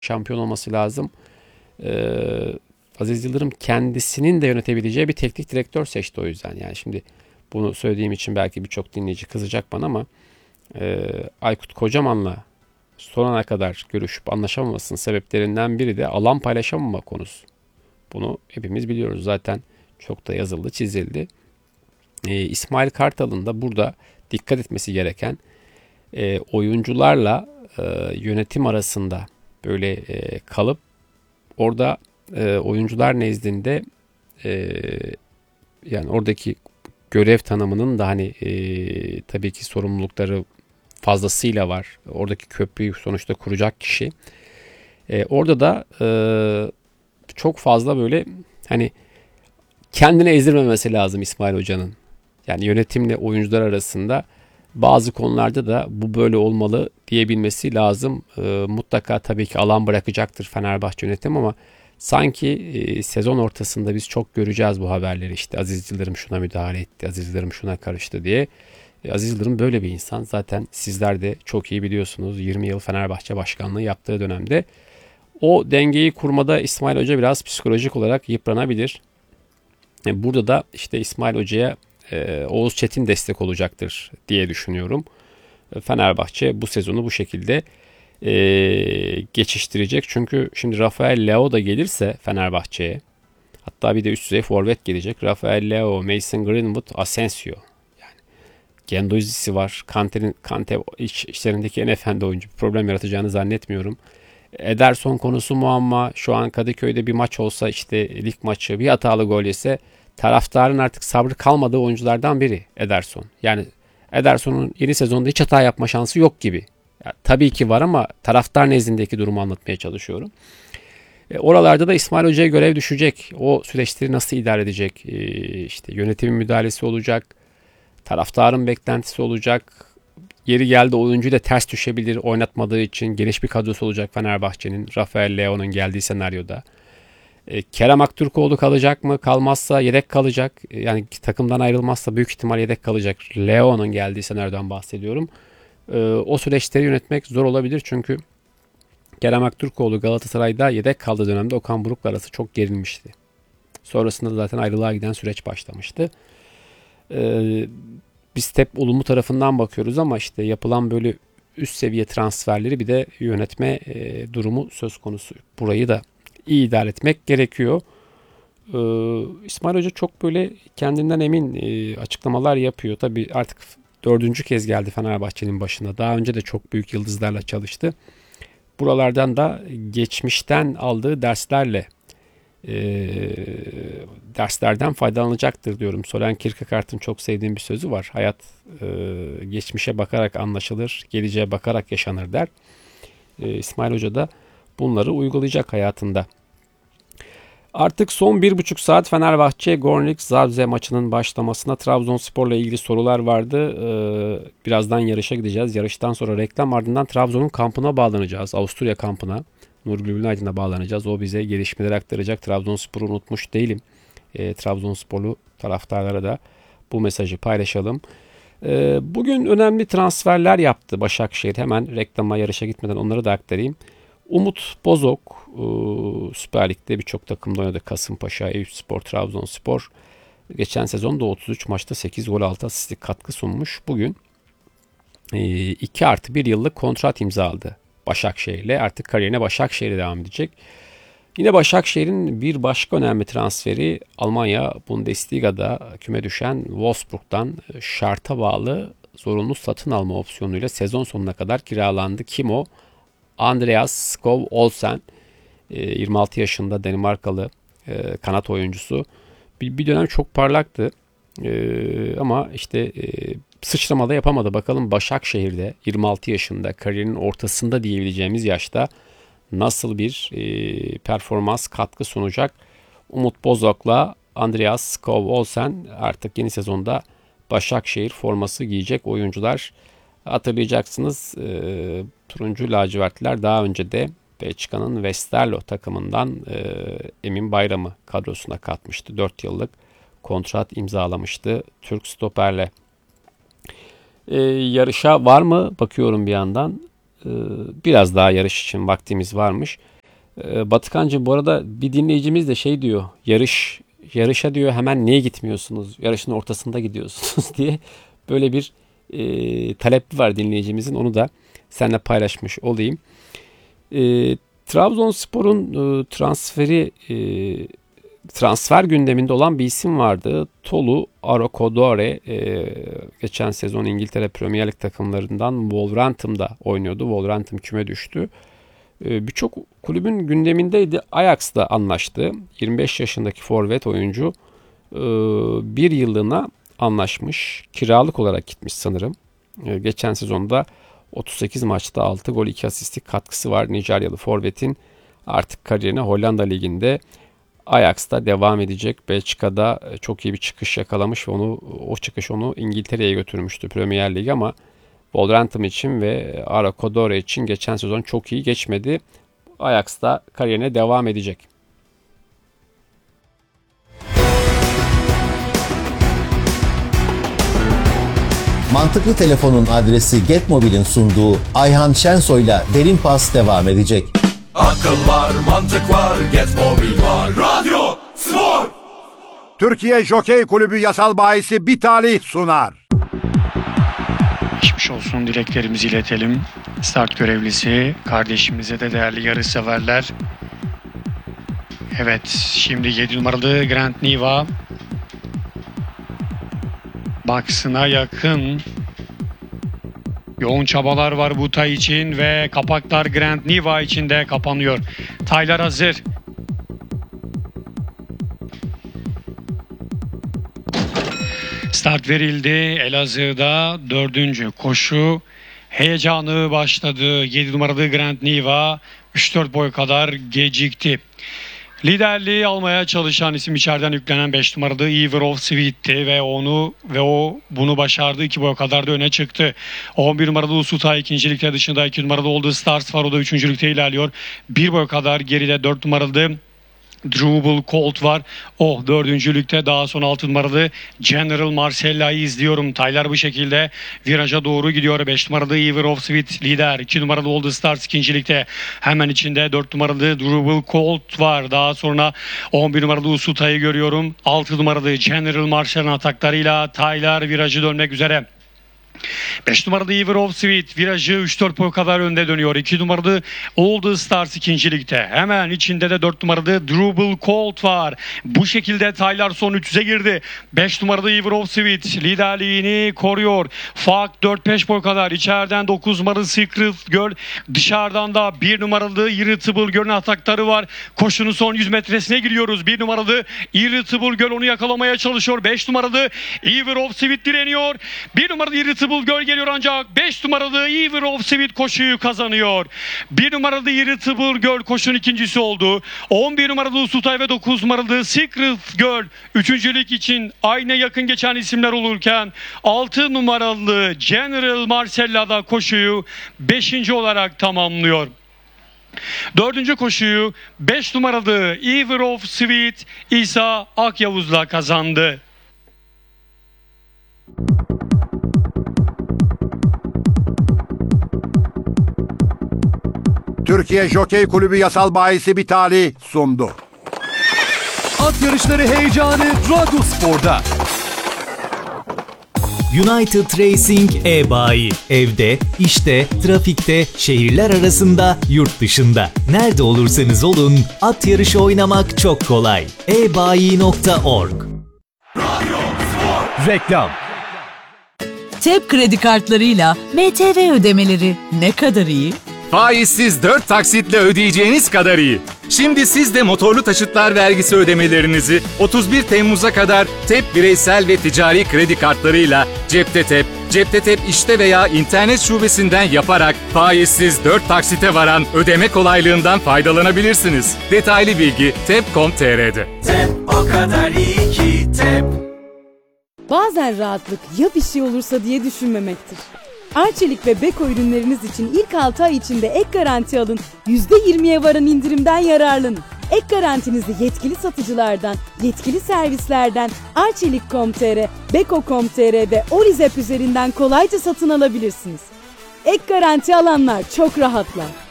şampiyon olması lazım. Aziz Yıldırım kendisinin de yönetebileceği bir teknik direktör seçti o yüzden. Yani şimdi bunu söylediğim için belki birçok dinleyici kızacak bana ama Aykut Kocaman'la son ana kadar görüşüp anlaşamamasının sebeplerinden biri de alan paylaşamama konusu. Bunu hepimiz biliyoruz zaten, çok da yazıldı, çizildi. İsmail Kartal'ın da burada dikkat etmesi gereken oyuncularla yönetim arasında böyle kalıp orada oyuncular nezdinde e, yani oradaki görev tanımının da hani tabii ki sorumlulukları fazlasıyla var. Oradaki köprüyü sonuçta kuracak kişi. Orada da çok fazla böyle hani kendini ezdirmemesi lazım İsmail Hoca'nın. Yani yönetimle oyuncular arasında bazı konularda da bu böyle olmalı diyebilmesi lazım. Mutlaka tabii ki alan bırakacaktır Fenerbahçe yönetim ama sanki sezon ortasında biz çok göreceğiz bu haberleri. İşte Aziz Yıldırım şuna müdahale etti, Aziz Yıldırım şuna karıştı diye. Aziz Yıldırım böyle bir insan. Zaten sizler de çok iyi biliyorsunuz. 20 yıl Fenerbahçe başkanlığı yaptığı dönemde o dengeyi kurmada İsmail Hoca biraz psikolojik olarak yıpranabilir. Burada da işte İsmail Hoca'ya Oğuz Çetin destek olacaktır diye düşünüyorum. Fenerbahçe bu sezonu bu şekilde geçiştirecek. Çünkü şimdi Rafael Leao da gelirse Fenerbahçe'ye, hatta bir de üst düzey forvet gelecek. Rafael Leao, Mason Greenwood, Asensio. Gendouzi'si var. Kante işlerindeki en efendi oyuncu. Bir problem yaratacağını zannetmiyorum. Ederson konusu muamma. Şu an Kadıköy'de bir maç olsa, işte lig maçı, bir hatalı gol yese taraftarın artık sabrı kalmadığı oyunculardan biri Ederson. Yani Ederson'un yeni sezonda hiç hata yapma şansı yok gibi. Ya, tabii ki var ama taraftar nezdindeki durumu anlatmaya çalışıyorum. Oralarda da İsmail Hoca'ya görev düşecek. O süreçleri nasıl idare edecek? İşte yönetimin müdahalesi olacak. Taraftarın beklentisi olacak. Yeri geldi oyuncu da ters düşebilir oynatmadığı için. Geniş bir kadrosu olacak Fenerbahçe'nin. Rafael Leao'nun geldiği senaryoda. Kerem Aktürkoğlu kalacak mı? Kalmazsa yedek kalacak. Yani takımdan ayrılmazsa büyük ihtimal yedek kalacak. Leao'nun geldiği senaryodan bahsediyorum. O süreçleri yönetmek zor olabilir çünkü Kerem Aktürkoğlu Galatasaray'da yedek kaldığı dönemde Okan Buruk'la arası çok gerilmişti. Sonrasında da zaten ayrılığa giden süreç başlamıştı. Biz hep olumlu tarafından bakıyoruz ama işte yapılan böyle üst seviye transferleri bir de yönetme durumu söz konusu. Burayı da iyi idare etmek gerekiyor. İsmail Hoca çok böyle kendinden emin açıklamalar yapıyor. Tabii artık dördüncü kez geldi Fenerbahçe'nin başına. Daha önce de çok büyük yıldızlarla çalıştı. Buralardan da geçmişten aldığı e, derslerden faydalanacaktır diyorum. Soren Kierkegaard'ın çok sevdiğim bir sözü var. Hayat geçmişe bakarak anlaşılır, geleceğe bakarak yaşanır der. İsmail Hoca da bunları uygulayacak hayatında. Artık son 1,5 saat Fenerbahçe Gornik Zabrze maçının başlamasına Trabzonspor'la ilgili sorular vardı. Birazdan yarışa gideceğiz. Yarıştan sonra reklam, ardından Trabzon'un kampına bağlanacağız. Avusturya kampına. Nurgül Günaydın'a bağlanacağız. O bize gelişmeleri aktaracak. Trabzonspor'u unutmuş değilim. Trabzonsporlu taraftarlara da bu mesajı paylaşalım. Bugün önemli transferler yaptı Başakşehir. Hemen reklama, yarışa gitmeden onları da aktarayım. Umut Bozok Süper Lig'de birçok takımda oynadı. Kasımpaşa, Eyüpspor, Trabzonspor. Geçen sezon da 33 maçta 8 gol 6 asistlik katkı sunmuş. Bugün 2+1 yıllık kontrat imzaladı Başakşehir'le. Artık kariyerine Başakşehir'e devam edecek. Yine Başakşehir'in bir başka önemli transferi Almanya Bundesliga'da küme düşen Wolfsburg'dan şarta bağlı zorunlu satın alma opsiyonuyla sezon sonuna kadar kiralandı. Kim o? Andreas Skov Olsen, 26 yaşında Danimarkalı kanat oyuncusu. Bir dönem çok parlaktı ama işte sıçramada yapamadı. Bakalım Başakşehir'de 26 yaşında, kariyerinin ortasında diyebileceğimiz yaşta nasıl bir performans katkı sunacak. Umut Bozok'la Andreas Skov Olsen artık yeni sezonda Başakşehir forması giyecek oyuncular. Hatırlayacaksınız turuncu lacivertliler daha önce de Belçika'nın Westerlo takımından Emin Bayram'ı kadrosuna katmıştı. 4 yıllık kontrat imzalamıştı Türk stoperle. Yarışa var mı? Bakıyorum bir yandan. Biraz daha yarış için vaktimiz varmış. Batıkancığım, bu arada bir dinleyicimiz de şey diyor. Yarışa diyor hemen niye gitmiyorsunuz? Yarışın ortasında gidiyorsunuz diye böyle bir talebi var dinleyicimizin. Onu da seninle paylaşmış olayım. Trabzonspor'un transfer gündeminde olan bir isim vardı. Tolu Arokodore, geçen sezon İngiltere Premier Lig takımlarından Wolverhampton'da oynuyordu. Wolverhampton küme düştü. Birçok kulübün gündemindeydi. Ajax'la anlaştı. 25 yaşındaki forvet oyuncu bir yıllığına anlaşmış. Kiralık olarak gitmiş sanırım. Geçen sezonda 38 maçta 6 gol 2 asistlik katkısı var. Nijeryalı forvetin artık kariyerine Hollanda Ligi'nde Ajax'ta devam edecek. Belçika'da çok iyi bir çıkış yakalamış ve o çıkış onu İngiltere'ye götürmüştü, Premier Lig, ama Wolverhampton için ve Arokodore için geçen sezon çok iyi geçmedi. Ajax'ta kariyerine devam edecek. Mantıklı Telefon'un adresi Getmobil'in sunduğu Ayhan Şensoy'la Derin Pas devam edecek. Akıl var, mantık var, Getmobil var. Radyo, spor. Türkiye Jokey Kulübü Yasal Bayisi Bitali sunar. Geçmiş olsun dileklerimizi iletelim. Start görevlisi kardeşimize de değerli yarışseverler. Evet, şimdi 7 numaralı Grand Niva. Baksına yakın. Yoğun çabalar var bu tay için ve kapaklar Grand Niva için de kapanıyor. Taylar hazır. Start verildi. Elazığ'da 4. koşu heyecanı başladı. 7 numaralı Grand Niva 3-4 boy kadar gecikti. Liderliği almaya çalışan isim içeriden yüklenen 5 numaralı Ever of Sweet'ti ve o bunu başardı. 2 boy kadar da öne çıktı. 11 numaralı Usuta ikincilikte, dışında 2 numaralı Oldu Stars var, o da üçüncülükte ilerliyor. 1 boy kadar geride 4 numaralı Drubal Colt var. O dördüncülükte. Daha sonra 6 numaralı General Marcella'yı izliyorum. Taylar bu şekilde viraja doğru gidiyor. 5 numaralı Ever of Sweet lider. 2 numaralı Old Stars ikincilikte. Hemen içinde 4 numaralı Drubal Colt var. Daha sonra 11 numaralı Usuta'yı görüyorum. 6 numaralı General Marcella'nın ataklarıyla Taylar virajı dönmek üzere. 5 numaralı Ever of Sweet virajı 3-4 boy kadar önde dönüyor. 2 numaralı Old Stars ikincilikte. Hemen içinde de 4 numaralı Drubal Colt var. Bu şekilde Taylar son 300'e girdi. 5 numaralı Ever of Sweet liderliğini koruyor. Fark 4-5 boy kadar. İçeriden 9 numaralı Secret Girl. Dışarıdan da 1 numaralı Irritable Girl'ün atakları var. Koşunun son 100 metresine giriyoruz. 1 numaralı Irritable Girl onu yakalamaya çalışıyor. 5 numaralı Ever of Sweet direniyor. 1 numaralı Irritable Girl geliyor ancak 5 numaralı Ever of Sweet koşuyu kazanıyor. 1 numaralı Irritable Girl koşunun ikincisi oldu. 11 numaralı Usutay ve 9 numaralı Secret Girl üçüncülük için aynı yakın geçen isimler olurken 6 numaralı General Marcella da koşuyu 5. olarak tamamlıyor. 4. koşuyu 5 numaralı Ever of Sweet İsa Akyavuz'la kazandı. Türkiye Jokey Kulübü Yasal Bayisi Bitali sundu. At yarışları heyecanı Radyo Spor'da. United Racing e-bayi. Evde, işte, trafikte, şehirler arasında, yurt dışında. Nerede olursanız olun, at yarışı oynamak çok kolay. ebayi.org. Reklam. TEP kredi kartlarıyla MTV ödemeleri ne kadar iyi? Faizsiz 4 taksitle ödeyeceğiniz kadar iyi. Şimdi siz de motorlu taşıtlar vergisi ödemelerinizi 31 Temmuz'a kadar TEP bireysel ve ticari kredi kartlarıyla Cepte Tep işte veya internet şubesinden yaparak faizsiz 4 taksite varan ödeme kolaylığından faydalanabilirsiniz. Detaylı bilgi tep.com.tr'de. Tep o kadar iyi ki Tep. Bazen rahatlık ya bir şey olursa diye düşünmemektir. Arçelik ve Beko ürünleriniz için ilk 6 ay içinde ek garanti alın, %20'ye varan indirimden yararlanın. Ek garantinizi yetkili satıcılardan, yetkili servislerden, Arçelik.com.tr, Beko.com.tr ve Orizep üzerinden kolayca satın alabilirsiniz. Ek garanti alanlar çok rahatlar.